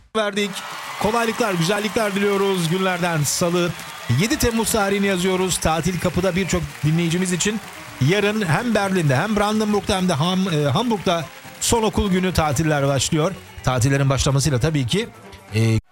verdik. Kolaylıklar, güzellikler diliyoruz günlerden salı. 7 Temmuz tarihini yazıyoruz. Tatil kapıda birçok dinleyicimiz için. Yarın hem Berlin'de hem Brandenburg'da hem de Hamburg'da son okul günü tatiller başlıyor. Tatillerin başlamasıyla tabii ki